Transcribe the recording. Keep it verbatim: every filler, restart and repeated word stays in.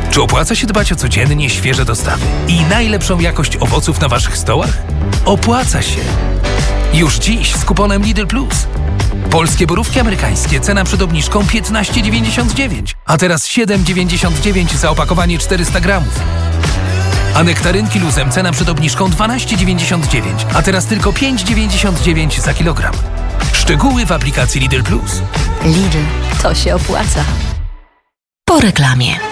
Czy opłaca się dbać o codziennie świeże dostawy i najlepszą jakość owoców na waszych stołach? Opłaca się! Już dziś z kuponem Lidl Plus. Polskie borówki amerykańskie, cena przed obniżką piętnaście dziewięćdziesiąt dziewięć, a teraz siedem dziewięćdziesiąt dziewięć za opakowanie czterysta gramów. A nektarynki luzem, cena przed obniżką dwanaście dziewięćdziesiąt dziewięć, a teraz tylko pięć dziewięćdziesiąt dziewięć za kilogram. Szczegóły w aplikacji Lidl Plus. Lidl, to się opłaca. Po reklamie.